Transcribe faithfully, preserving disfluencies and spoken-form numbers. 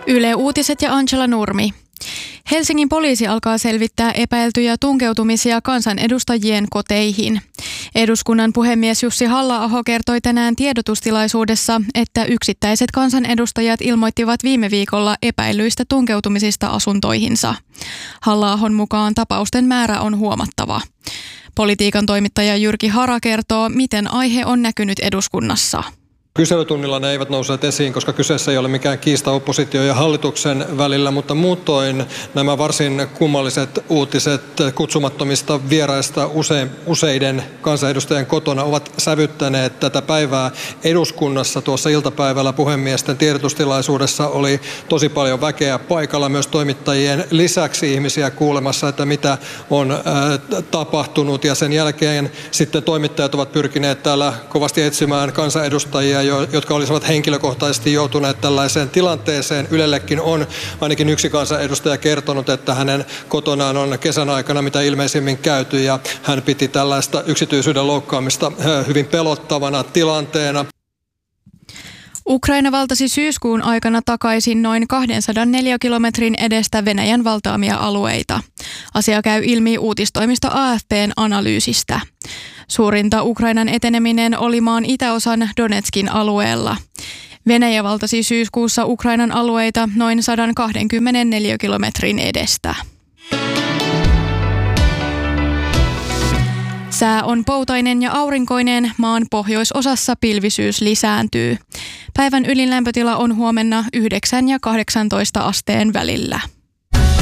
Yle Uutiset ja Angela Nurmi. Helsingin poliisi alkaa selvittää epäiltyjä tunkeutumisia kansanedustajien koteihin. Eduskunnan puhemies Jussi Halla-aho kertoi tänään tiedotustilaisuudessa, että yksittäiset kansanedustajat ilmoittivat viime viikolla epäilyistä tunkeutumisista asuntoihinsa. Halla-ahon mukaan tapausten määrä on huomattava. Politiikan toimittaja Jyrki Hara kertoo, miten aihe on näkynyt eduskunnassa. Kyselytunnilla ne eivät nousseet esiin, koska kyseessä ei ole mikään kiista oppositio ja hallituksen välillä, mutta muutoin nämä varsin kummalliset uutiset kutsumattomista vieraista use, useiden kansanedustajien kotona ovat sävyttäneet tätä päivää eduskunnassa. Tuossa iltapäivällä puhemiesten tiedotustilaisuudessa oli tosi paljon väkeä paikalla, myös toimittajien lisäksi ihmisiä kuulemassa, että mitä on äh, tapahtunut, ja sen jälkeen sitten toimittajat ovat pyrkineet täällä kovasti etsimään kansanedustajia, jotka olisivat henkilökohtaisesti joutuneet tällaiseen tilanteeseen. Ylellekin on ainakin yksi kansanedustaja kertonut, että hänen kotonaan on kesän aikana mitä ilmeisimmin käyty, ja hän piti tällaista yksityisyyden loukkaamista hyvin pelottavana tilanteena. Ukraina valtasi syyskuun aikana takaisin noin kaksisataa kilometrin edestä Venäjän valtaamia alueita. Asia käy ilmi uutistoimisto A F P:n analyysistä. Suurinta Ukrainan eteneminen oli maan itäosan Donetskin alueella. Venäjä valtasi syyskuussa Ukrainan alueita noin sata kaksikymmentäneljä kilometrin edestä. Sää on poutainen ja aurinkoinen, maan pohjoisosassa pilvisyys lisääntyy. Päivän ylin lämpötila on huomenna yhdeksän ja kahdeksantoista asteen välillä.